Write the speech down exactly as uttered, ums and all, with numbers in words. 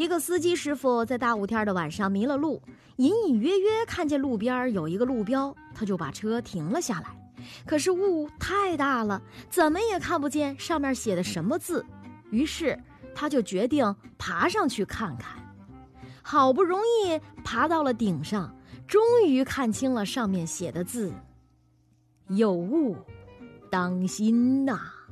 一个司机师傅在大雾天的晚上迷了路，隐隐约约看见路边有一个路标，他就把车停了下来。可是雾太大了，怎么也看不见上面写的什么字，于是他就决定爬上去看看。好不容易爬到了顶上，终于看清了上面写的字：有雾，当心呐！